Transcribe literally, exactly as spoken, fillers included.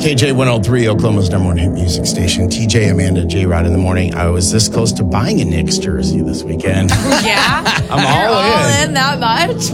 K J one oh three, Oklahoma's number one hit music station. T J, Amanda, J-Rod in the morning. I was this close to buying a Knicks jersey this weekend. Yeah? I'm all, You're all in. in that much?